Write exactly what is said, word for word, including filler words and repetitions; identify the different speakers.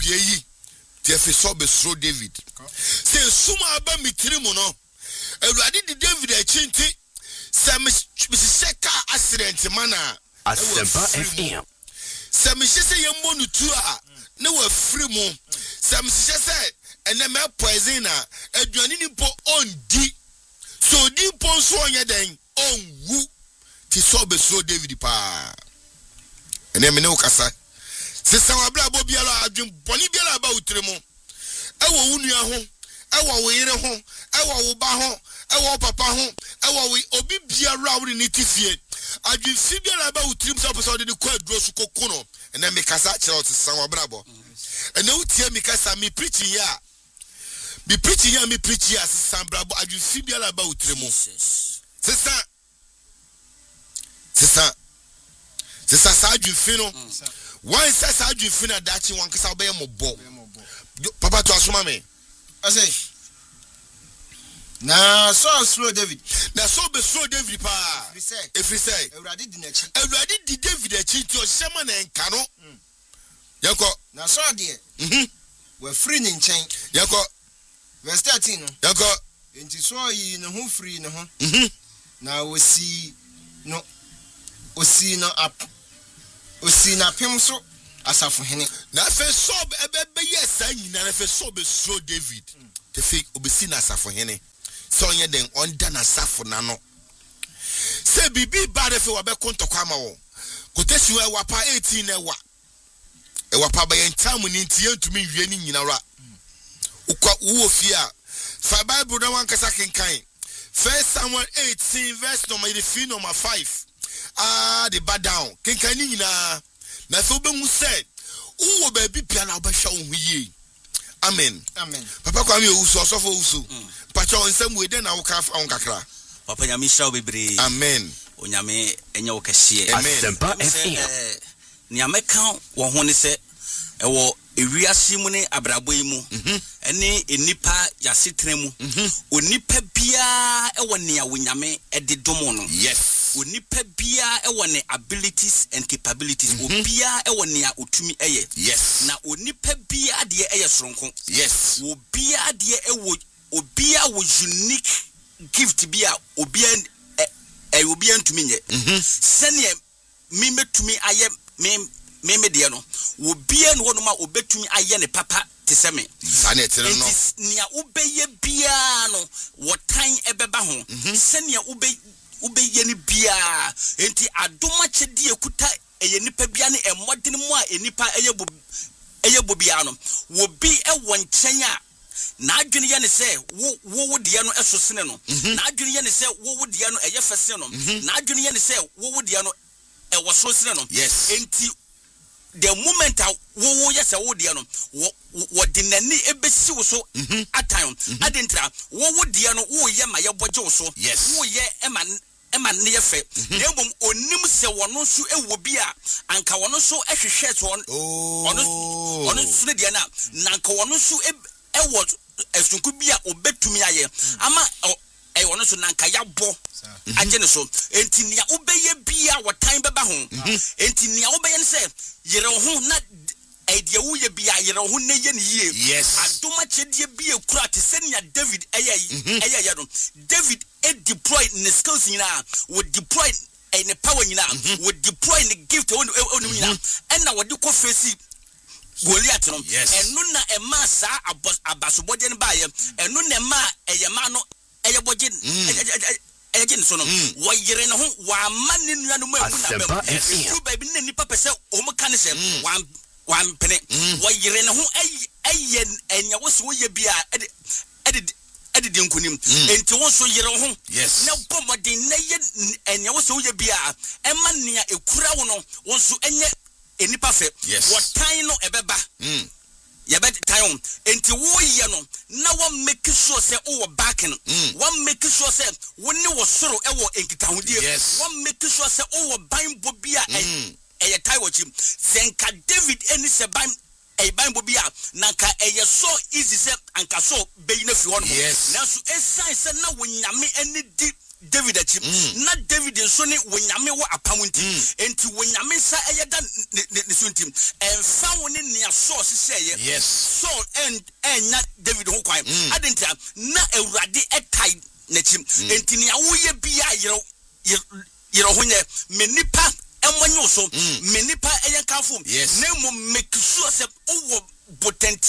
Speaker 1: tieyi tie fi so be sro David say suma aba mitirimu no Ewurade di David achinti say me seka accident mana
Speaker 2: Asempa F M
Speaker 1: say me say yembo nutu a na wa free mu say me say ene me poison na aduane ni po ondi so di po so onye den onwu ti so be sro David pa ene me ne ukasa sisa wabla bo biara adwem boni biara ba utremu ewo wunua ho ewo wo yire ho ewo wo ba ho ewo papa ho ewo obi biara wo ni tifie adwem fi biara ba utremu so person de ni kwa duro su kokuno ene me kasa kire o sisa wabla bo ene utie me kasa me preaching ya me preaching ya me preach ya sisa bra bo adwem fi biara ba utremu sisa sisa sisa sa adwem fi no one says how you feel that you want to be a mobo. Papa to assume me.
Speaker 3: I say, now so slow David.
Speaker 1: Now so be slow David pa.
Speaker 3: If we say,
Speaker 1: if we say,
Speaker 3: already did next.
Speaker 1: Already did David a cheat to shaman and cano. Yanko.
Speaker 3: Now so dear.
Speaker 1: Mhm.
Speaker 3: We're free in chain.
Speaker 1: Yanko.
Speaker 3: We're starting.
Speaker 1: Yanko.
Speaker 3: Into so you know who free no.
Speaker 1: Mhm.
Speaker 3: Now we see no. We see no up. Osi na pemso asafo hene
Speaker 1: na fe so be yes anyina na fe so be slow David te fe obesi na asafo hene so onye den onda na asafo na no se bibi ba de fe wa be kontokwa ma wo kotesi wa wapa eighteen na wa e wapa ba yen tamu ni nti yentumi wie ni nyina ra ukwa wo fia fa Bible na wan kasa kenkan First Samuel eighteen verse number number five. Ah, the bad down. Can can you na? Na so be mu say, "Uwo baby piano obehwa wo ye." Amen.
Speaker 3: Amen.
Speaker 1: Papa kwa mi usu so for usu. Pacha onsem we den na wo ka fa on kakra.
Speaker 4: Papa nyame hira bebre.
Speaker 1: Amen.
Speaker 4: Onyame enye wo kase.
Speaker 2: Asempa F M.
Speaker 4: Ni ameka wo ho ne se ewo ewiase mu ne abrabo yi mu ene enipa yasetre mu onipa bia ewo ne ya wonyame ede domo no.
Speaker 1: Yes.
Speaker 4: Onipa bia ewo ne abilities and capabilities obia ewo ne ya otumi eye.
Speaker 1: Yes.
Speaker 4: Na onipa bia de eye soronko.
Speaker 1: Yes.
Speaker 4: Obia de ewo obia wo unique gift bia obia e obia ntumi nye. Sene me metumi aye me me me de no wo bia no no ma obetumi aye ne papa te se me
Speaker 1: sane tere no
Speaker 4: nia ubeye bia no wotan ebeba ho se nia ube ubeye ni bia enti adoma chedi ekuta eye nipa bia ne emodene mu a enipa eye bo eye bo bia no wo bi e wonchen a na adwene ye ne se wo wo de no eso sene no na adwene ye ne se wo wo de no eye fese no na adwene ye ne se wo wo de no e wo so sene no
Speaker 1: yes
Speaker 4: enti the moment wo wo yes wo de no wo de nani ebesi wo so atan adentra wo wo de no wo ye ma ye boje wo so wo ye ema ema ne ye fe demom onim se wono so ewo bi a anka wono so ehwehwe to ono ono so ne de na nanka wono so ewo esunku bi a obetumi aye ama e wono so nanka ya bo agene so enti nia obeye bia wotan beba ho enti nia obeye ne se yere ho na idea wo ye bia yere ho na ye ne ye
Speaker 1: yes
Speaker 4: adoma chedie bia kura te senia David eye eye ye no David e deploy ne skills nyina wo deploy e ne power nyina wo deploy ne gift won nyina and na wo de ko face Goliath no enu na e ma sa abasobode ne ba ye enu na ma eye ma no eye boje ejin so no wo yire ne ho wa ma ne nua no mu eku na bam you baby ne nipa pese o mu kan se wan wan pene wo yire ne ho eye enya wo so ye bia ede ede ede dinkunim enti wo so yire ho na bomodin na ye enya wo so ye bia e ma nea ekura wo no wo so enye enipa fe wo tan no ebeba ya bet time enti wo ye no na wo make sure say wo backing wo make sure say wo ni wo soro e wo enkitahudie wo make sure say wo Bible bia e e tai wo chim senka David eni se ban e Bible bia nanka e so easy say anka so be na fi ho no na so e sign say na wo nyame eni di David achi na David nso ne wonyame wo apam nti enti wonyame sa eyeda ne so nti emfa wo ne nea Saul siseye
Speaker 1: yes
Speaker 4: Saul and enya David ho kwan adentia na Awurade etai n'achi enti nea wo ye bia yero yero ho nye menipa emonyo so menipa eyenkanfo na mo make sure se owo potential